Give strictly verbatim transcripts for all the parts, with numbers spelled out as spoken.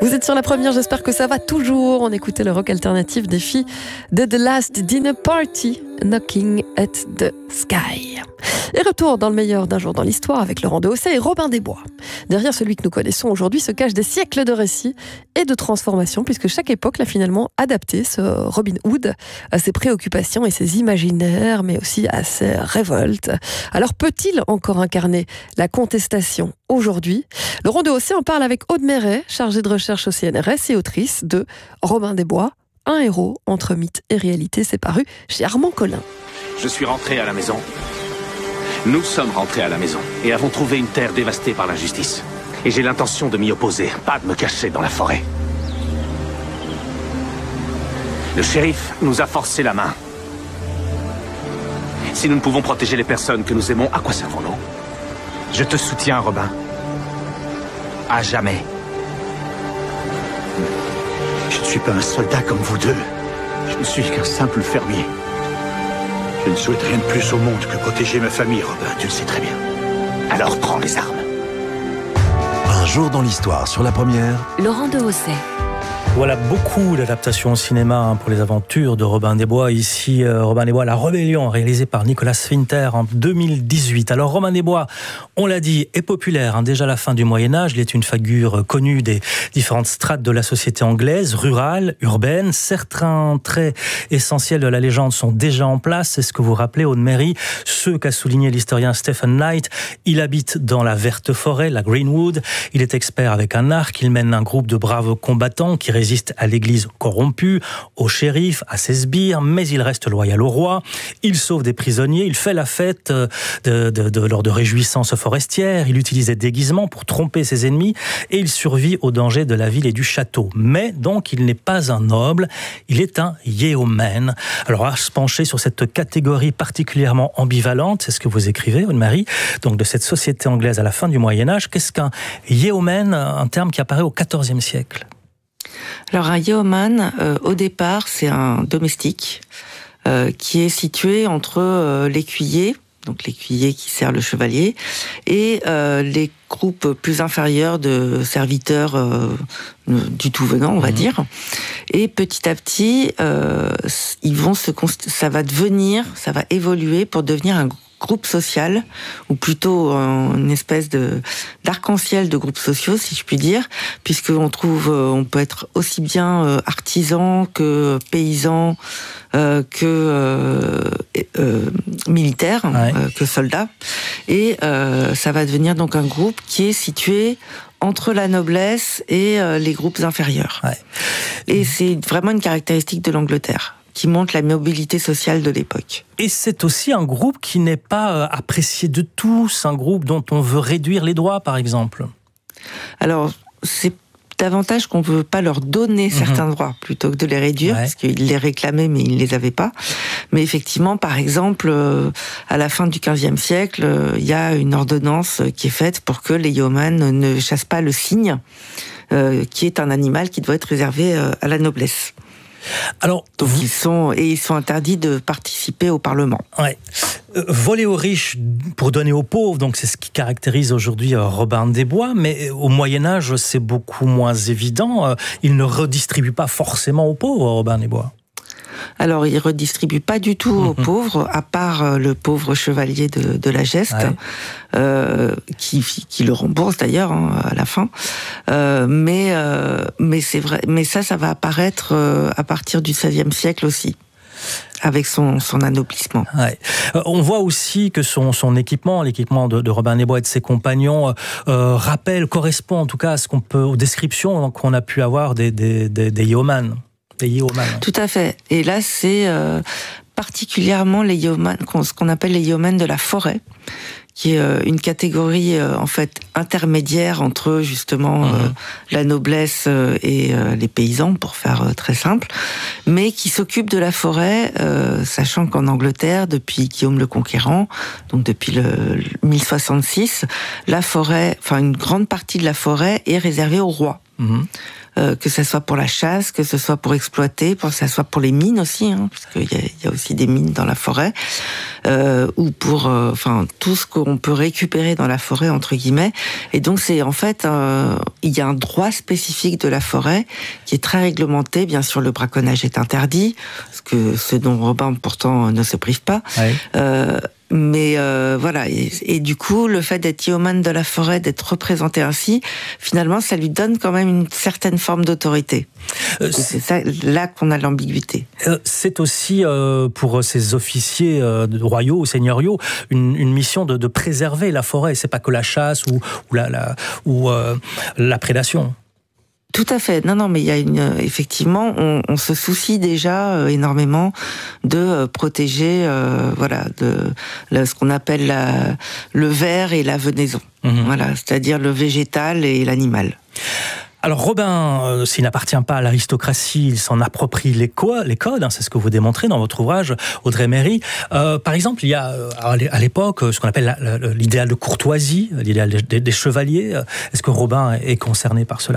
Vous êtes sur la première, j'espère que ça va toujours. On écoutait le rock alternatif des filles de The Last Dinner Party, Knocking at the Sky. Et retour dans le meilleur d'un jour dans l'histoire avec Laurent Dehausset et Robin des Bois. Derrière celui que nous connaissons aujourd'hui se cachent des siècles de récits et de transformations, puisque chaque époque l'a finalement adapté, ce Robin Hood, à ses préoccupations et ses imaginaires, mais aussi à ses révoltes. Alors peut-il encore incarner la contestation aujourd'hui? Laurent Dehausset en parle avec Aude Méret, chargée de recherche au C N R S et autrice de Robin des Bois, un héros entre mythe et réalité. C'est paru chez Armand Collin. Je suis rentré à la maison. Nous sommes rentrés à la maison et avons trouvé une terre dévastée par l'injustice. Et j'ai l'intention de m'y opposer, pas de me cacher dans la forêt. Le shérif nous a forcé la main. Si nous ne pouvons protéger les personnes que nous aimons, à quoi servons-nous? Je te soutiens, Robin. À jamais. Je ne suis pas un soldat comme vous deux. Je ne suis qu'un simple fermier. Je ne souhaite rien de plus au monde que protéger ma famille, Robin. Tu le sais très bien. Alors prends les armes. Un jour dans l'histoire sur la première. Laurent Dehausset. Voilà beaucoup d'adaptations au cinéma hein, pour les aventures de Robin des Bois. Ici, euh, Robin des Bois, La Rébellion, réalisé par Nicolas Winter en deux mille dix-huit. Alors, Robin des Bois, on l'a dit, est populaire. Hein, déjà à la fin du Moyen-Âge, il est une figure connue des différentes strates de la société anglaise, rurale, urbaine. Certains traits essentiels de la légende sont déjà en place. C'est ce que vous rappelez, Aude Méret, ce qu'a souligné l'historien Stephen Knight. Il habite dans la verte forêt, la Greenwood. Il est expert avec un arc. Il mène un groupe de braves combattants qui résiste à l'église corrompue, au shérif, à ses sbires, mais il reste loyal au roi. Il sauve des prisonniers, il fait la fête de, de, de, lors de réjouissances forestières, il utilise des déguisements pour tromper ses ennemis et il survit aux dangers de la ville et du château. Mais donc, il n'est pas un noble, il est un yeoman. Alors, à se pencher sur cette catégorie particulièrement ambivalente, c'est ce que vous écrivez, Aude Méret, donc de cette société anglaise à la fin du Moyen-Âge. Qu'est-ce qu'un yeoman, un terme qui apparaît au quatorzième siècle? Alors un yeoman, euh, au départ, c'est un domestique euh, qui est situé entre euh, l'écuyer, donc l'écuyer qui sert le chevalier, et euh, les groupes plus inférieurs de serviteurs euh, du tout venant, on va mmh. dire. Et petit à petit, euh, ils vont se const... ça va devenir, ça va évoluer pour devenir un groupe social, ou plutôt une espèce de d'arc-en-ciel de groupes sociaux, si je puis dire, puisque on trouve, on peut être aussi bien artisan que paysan, euh, que euh, euh, militaire, ouais. euh, que soldat, et euh, ça va devenir donc un groupe qui est situé entre la noblesse et euh, les groupes inférieurs. Ouais. Et c'est vraiment une caractéristique de l'Angleterre, qui montre la mobilité sociale de l'époque. Et c'est aussi un groupe qui n'est pas apprécié de tous, un groupe dont on veut réduire les droits, par exemple. Alors, c'est davantage qu'on ne veut pas leur donner mmh. certains droits, plutôt que de les réduire, ouais. parce qu'ils les réclamaient, mais ils ne les avaient pas. Mais effectivement, par exemple, euh, à la fin du quinzième siècle, il euh, y a une ordonnance qui est faite pour que les yeomans ne chassent pas le cygne, euh, qui est un animal qui doit être réservé euh, à la noblesse. Alors, donc vous... ils sont et ils sont interdits de participer au Parlement. Ouais. Euh, voler aux riches pour donner aux pauvres, donc c'est ce qui caractérise aujourd'hui euh, Robin des Bois. Mais au Moyen Âge, c'est beaucoup moins évident. Euh, il ne redistribue pas forcément aux pauvres, Robin des Bois. Alors, il ne redistribue pas du tout aux mmh. pauvres, à part le pauvre chevalier de, de la Geste, ouais. euh, qui, qui le rembourse d'ailleurs hein, à la fin. Euh, mais, euh, mais c'est vrai, mais ça, ça va apparaître euh, à partir du seizième siècle aussi, avec son, son anoblissement. Ouais. Euh, on voit aussi que son, son équipement, l'équipement de, de Robin des Bois et de ses compagnons, euh, rappelle, correspond en tout cas à ce qu'on peut, aux descriptions qu'on a pu avoir des, des, des, des yeomans. Les yeomans. Tout à fait. Et là, c'est euh, particulièrement les yeomans, ce qu'on appelle les yeomans de la forêt, qui est euh, une catégorie euh, en fait intermédiaire entre justement mmh. euh, la noblesse euh, et euh, les paysans, pour faire euh, très simple, mais qui s'occupe de la forêt, euh, sachant qu'en Angleterre, depuis Guillaume le Conquérant, donc depuis le, le mille soixante-six, la forêt, enfin une grande partie de la forêt est réservée au roi. Mmh. euh, que ce soit pour la chasse, que ce soit pour exploiter, que ce soit pour les mines aussi, hein, parce qu'il y a, il y a aussi des mines dans la forêt, euh, ou pour, euh, enfin, tout ce qu'on peut récupérer dans la forêt entre guillemets. Et donc c'est en fait, euh, il y a un droit spécifique de la forêt qui est très réglementé. Bien sûr, le braconnage est interdit, ce que ce dont Robin pourtant ne se prive pas. Ouais. Euh, Mais euh, voilà, et, et du coup, le fait d'être yeoman de la forêt, d'être représenté ainsi, finalement, ça lui donne quand même une certaine forme d'autorité. Euh, c'est ça, là qu'on a l'ambiguïté. Euh, c'est aussi euh, pour ces officiers euh, royaux ou seigneuriaux une, une mission de, de préserver la forêt. C'est pas que la chasse ou, ou la, la ou euh, la prédation. Tout à fait. Non, non, mais il y a une, effectivement, on, on se soucie déjà euh, énormément de euh, protéger, euh, voilà, de, de ce qu'on appelle la, le ver et la venaison. Mmh. Voilà, c'est-à-dire le végétal et l'animal. Alors Robin, euh, s'il n'appartient pas à l'aristocratie, il s'en approprie les, co- les codes, hein, c'est ce que vous démontrez dans votre ouvrage, Audrey Méry. Euh, par exemple, il y a euh, à l'époque ce qu'on appelle la, la, l'idéal de courtoisie, l'idéal des, des, des chevaliers. Est-ce que Robin est concerné par cela ?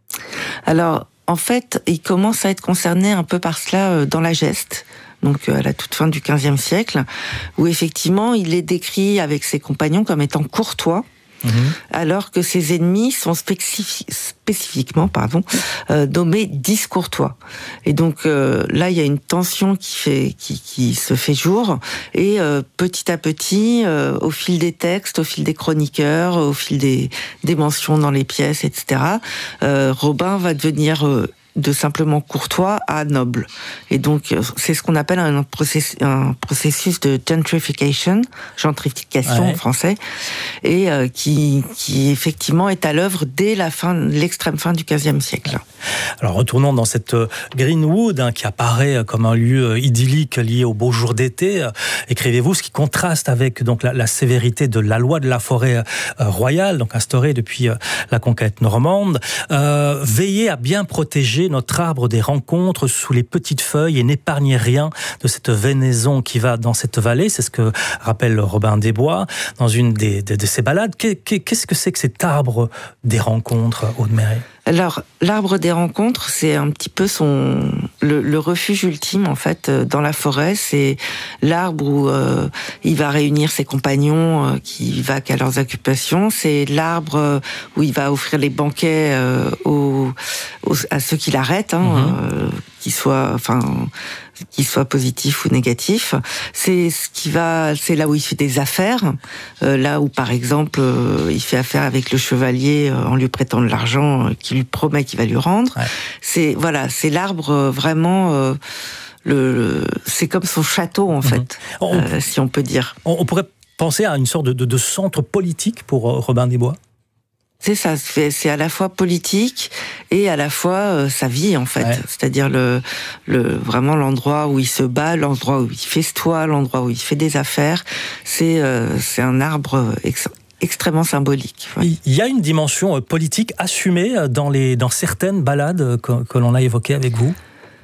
Alors, en fait, il commence à être concerné un peu par cela dans la geste, donc à la toute fin du quinzième siècle, où effectivement, il est décrit avec ses compagnons comme étant courtois, mmh. alors que ses ennemis sont spécifi- spécifiquement pardon, euh, nommés discourtois. Et donc euh, là, il y a une tension qui, fait, qui, qui se fait jour, et euh, petit à petit, euh, au fil des textes, au fil des chroniqueurs, au fil des, des mentions dans les pièces, et cetera, euh, Robin va devenir... Euh, de simplement courtois à noble. Et donc, c'est ce qu'on appelle un processus, un processus de gentrification, gentrification ouais. en français, et euh, qui, qui effectivement est à l'œuvre dès la fin, l'extrême fin du quinzième siècle. Alors, retournons dans cette Greenwood, hein, qui apparaît comme un lieu idyllique lié aux beaux jours d'été. Euh, écrivez-vous, ce qui contraste avec donc la, la sévérité de la loi de la forêt euh, royale, donc instaurée depuis euh, la conquête normande. Euh, veillez à bien protéger notre arbre des rencontres sous les petites feuilles et n'épargnez rien de cette venaison qui va dans cette vallée. C'est ce que rappelle Robin des Bois dans une des, de, de ses ballades. Qu'est-ce que c'est que cet arbre des rencontres, Aude Méry ? Alors, l'arbre des rencontres, c'est un petit peu son le, le refuge ultime en fait dans la forêt. C'est l'arbre où euh, il va réunir ses compagnons euh, qui vaquent à leurs occupations. C'est l'arbre où il va offrir les banquets euh, aux, aux à ceux qui l'arrêtent, hein, mmh. euh, qu'ils soient, enfin, qu'ils soient positifs ou négatifs. C'est ce qui va, c'est là où il fait des affaires. Euh, là où, par exemple, euh, il fait affaire avec le chevalier euh, en lui prêtant de l'argent euh, qu'il lui promet qu'il va lui rendre. Ouais. C'est voilà, c'est l'arbre euh, vraiment. Euh, le, le, c'est comme son château en mmh. fait, on, euh, si on peut dire. On, on pourrait penser à une sorte de, de, de centre politique pour euh, Robin des Bois. C'est ça, c'est à la fois politique et à la fois euh, sa vie en fait. Ouais. C'est-à-dire le, le vraiment l'endroit où il se bat, l'endroit où il festoie, l'endroit où il fait des affaires. C'est euh, c'est un arbre ex- extrêmement symbolique. Ouais. Il y a une dimension politique assumée dans les dans certaines ballades que, que l'on a évoquées avec vous.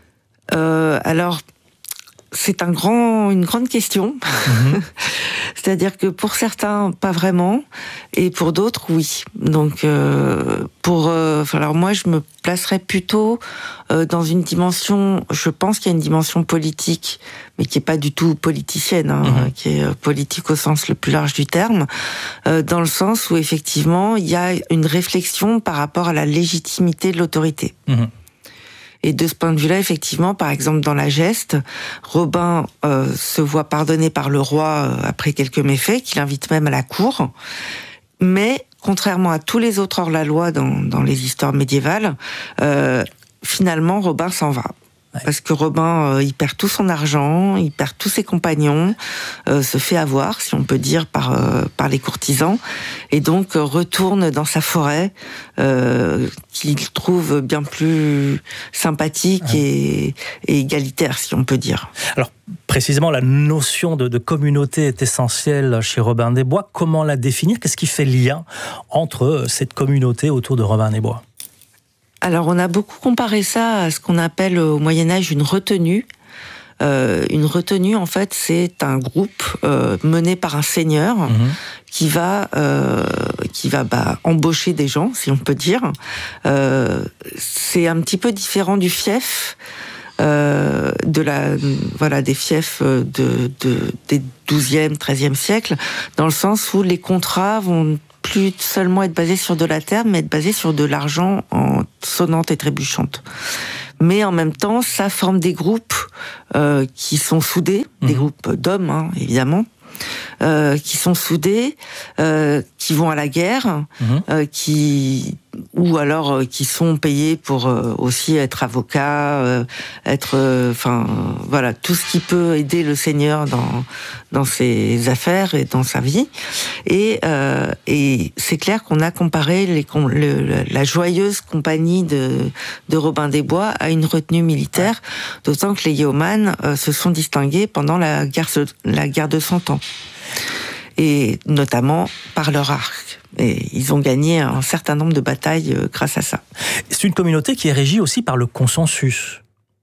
Euh, alors. C'est un grand, une grande question. Mmh. C'est-à-dire que pour certains, pas vraiment, et pour d'autres, oui. Donc, euh, pour, euh, alors moi, je me placerais plutôt euh, dans une dimension. Je pense qu'il y a une dimension politique, mais qui est pas du tout politicienne, hein, mmh. qui est politique au sens le plus large du terme, euh, dans le sens où effectivement, il y a une réflexion par rapport à la légitimité de l'autorité. Mmh. Et de ce point de vue-là, effectivement, par exemple, dans la geste, Robin euh, se voit pardonné par le roi euh, après quelques méfaits, qu'il invite même à la cour. Mais, contrairement à tous les autres hors-la-loi dans, dans les histoires médiévales, euh, finalement, Robin s'en va. Parce que Robin, euh, il perd tout son argent, il perd tous ses compagnons, euh, se fait avoir, si on peut dire, par euh, par les courtisans, et donc euh, retourne dans sa forêt, euh, qu'il trouve bien plus sympathique ouais. et, et égalitaire, si on peut dire. Alors, précisément, la notion de, de communauté est essentielle chez Robin des Bois. Comment la définir ? Qu'est-ce qui fait lien entre cette communauté autour de Robin des Bois ? Alors, on a beaucoup comparé ça à ce qu'on appelle au Moyen-Âge une retenue. Euh, une retenue, en fait, c'est un groupe euh, mené par un seigneur mmh. qui va, euh, qui va bah, embaucher des gens, si on peut dire. Euh, c'est c'est un petit peu différent du fief. Euh, de la, voilà, des fiefs de, de, des douzième, treizième siècle, dans le sens où les contrats vont plus seulement être basés sur de la terre, mais être basés sur de l'argent en sonnante et trébuchante. Mais en même temps, ça forme des groupes euh, qui sont soudés, mmh. des groupes d'hommes, hein, évidemment, euh, qui sont soudés, euh, qui vont à la guerre, mmh. euh, qui ou alors euh, qui sont payés pour euh, aussi être avocats, euh, être, enfin, euh, voilà, tout ce qui peut aider le Seigneur dans dans ses affaires et dans sa vie. Et euh, et c'est clair qu'on a comparé les, le, la joyeuse compagnie de de Robin des Bois à une retenue militaire, d'autant que les yeoman euh, se sont distingués pendant la guerre la guerre de Cent Ans, et notamment par leur arc. Et ils ont gagné un certain nombre de batailles grâce à ça. C'est une communauté qui est régie aussi par le consensus.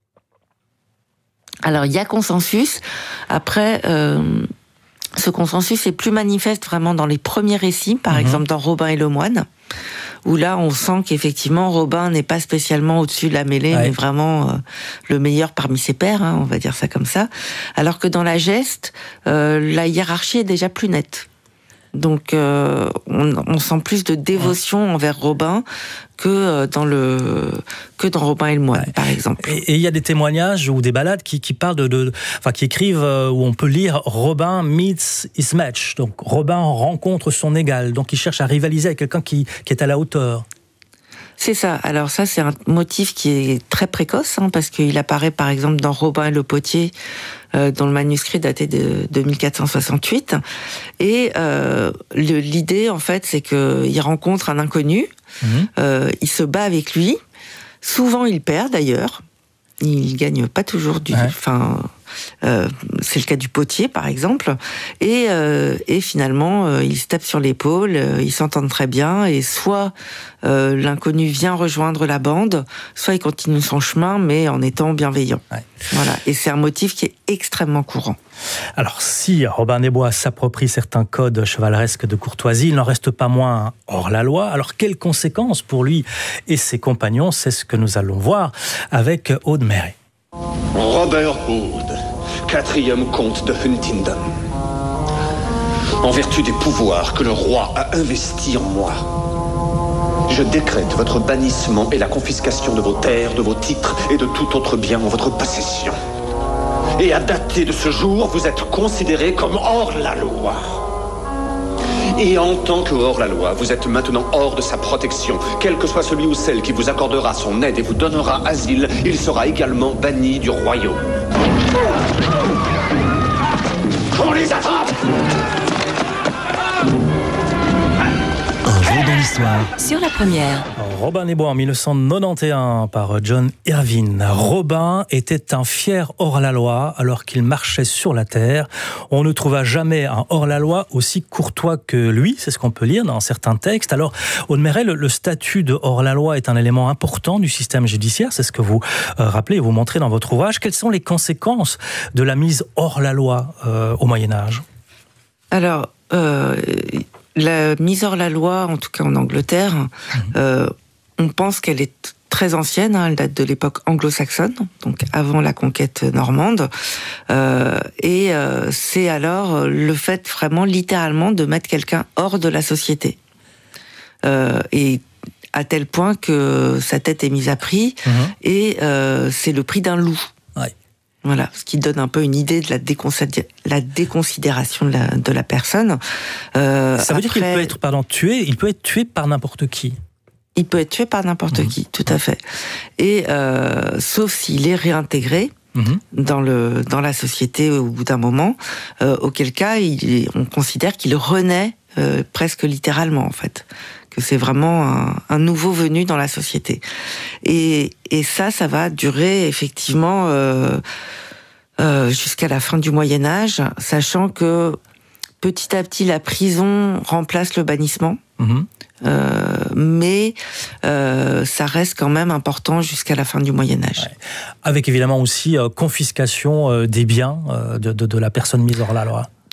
Alors, il y a consensus. Après, euh, ce consensus est plus manifeste vraiment dans les premiers récits, par mmh. exemple dans Robin et le moine, où là, on sent qu'effectivement, Robin n'est pas spécialement au-dessus de la mêlée, ouais. mais vraiment euh, le meilleur parmi ses pairs, hein, on va dire ça comme ça. Alors que dans la geste, euh, la hiérarchie est déjà plus nette. Donc, euh, on, on sent plus de dévotion envers Robin que dans le que dans Robin et le moine, ouais. par exemple. Et il y a des témoignages ou des ballades qui, qui parlent de, de, enfin, qui écrivent euh, où on peut lire Robin meets his match. Donc, Robin rencontre son égal. Donc, il cherche à rivaliser avec quelqu'un qui, qui est à la hauteur. C'est ça. Alors ça, c'est un motif qui est très précoce, hein, parce qu'il apparaît par exemple dans Robin et le potier, euh, dans le manuscrit daté de, de mille quatre cent soixante-huit. Et euh, le, l'idée, en fait, c'est qu'il rencontre un inconnu, mmh. euh, il se bat avec lui. Souvent, il perd d'ailleurs. Il gagne pas toujours du... Enfin, ouais. euh, c'est le cas du potier, par exemple. Et, euh, et finalement, euh, ils se tapent sur l'épaule, euh, ils s'entendent très bien, et soit euh, l'inconnu vient rejoindre la bande, soit il continue son chemin, mais en étant bienveillant. Ouais. Voilà. Et c'est un motif qui est extrêmement courant. Alors, si Robin des Bois s'approprie certains codes chevaleresques de courtoisie, il n'en reste pas moins hors la loi. Alors, quelles conséquences pour lui et ses compagnons? C'est ce que nous allons voir avec Aude Méret. Robert Hood, quatrième comte de Huntingdon. En vertu des pouvoirs que le roi a investis en moi, je décrète votre bannissement et la confiscation de vos terres, de vos titres et de tout autre bien en votre possession. Et à dater de ce jour, vous êtes considéré comme hors la loi. Et en tant que hors la loi, vous êtes maintenant hors de sa protection. Quel que soit celui ou celle qui vous accordera son aide et vous donnera asile, il sera également banni du royaume. On les attrape! Un jour dans l'histoire. Sur la première. Robin des Bois en mille neuf cent quatre-vingt-onze par John Irvine. Robin était un fier hors-la-loi alors qu'il marchait sur la terre. On ne trouva jamais un hors-la-loi aussi courtois que lui, c'est ce qu'on peut lire dans certains textes. Alors, Aude Méret, le, le statut de hors-la-loi est un élément important du système judiciaire, c'est ce que vous euh, rappelez et vous montrez dans votre ouvrage. Quelles sont les conséquences de la mise hors-la-loi euh, au Moyen-Âge ? Alors, euh, la mise hors la loi, en tout cas en Angleterre, mmh. euh, on pense qu'elle est très ancienne, hein, elle date de l'époque anglo-saxonne, donc avant la conquête normande, euh, et euh, c'est alors le fait vraiment littéralement de mettre quelqu'un hors de la société, euh, et à tel point que sa tête est mise à prix, mmh. et euh, c'est le prix d'un loup. Ouais. Voilà, ce qui donne un peu une idée de la, déconsidé- la déconsidération de la, de la personne. Euh, Ça veut après, dire qu'il peut être, pardon, tué, il peut être tué par n'importe qui. Il peut être tué par n'importe mmh. qui, tout à fait. Et euh, sauf s'il est réintégré mmh. dans le dans la société au bout d'un moment, euh, auquel cas il, on considère qu'il renaît euh, presque littéralement en fait, que c'est vraiment un, un nouveau venu dans la société. Et et ça, ça va durer effectivement euh, euh, jusqu'à la fin du Moyen Âge, sachant que petit à petit la prison remplace le bannissement. Mmh. Euh, mais euh, ça reste quand même important jusqu'à la fin du Moyen-Âge. Ouais. Avec évidemment aussi euh, confiscation euh, des biens euh, de, de, de la personne mise hors la loi.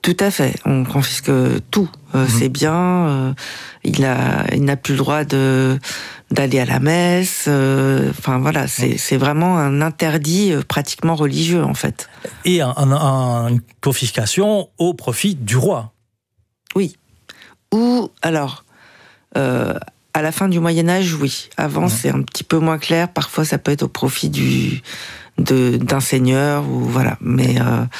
Tout à fait. On confisque tout. Euh, mmh. C'est bien. Euh, il a, il n'a plus le droit de d'aller à la messe. Euh, enfin voilà, c'est c'est vraiment un interdit euh, pratiquement religieux en fait. Et un, un, un, une confiscation au profit du roi. Oui. Ou alors. Euh, À la fin du Moyen-Âge, oui. Avant, mmh. c'est un petit peu moins clair. Parfois, ça peut être au profit du, de, d'un seigneur, ou voilà. Mais, euh,